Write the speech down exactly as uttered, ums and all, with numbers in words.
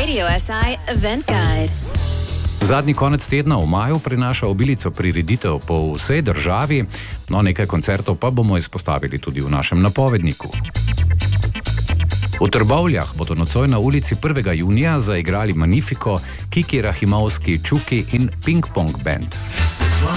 Radio S I Event Guide. Zadnji konec tedna v maju prinaša obilico prireditev po vsej državi, no nekaj koncertov pa bomo izpostavili tudi v našem napovedniku. V Trbovljah bodo nocoj na ulici prvega junija zaigrali Magnifico, Kiki Rahimovski, Čuki in Ping Pong Band.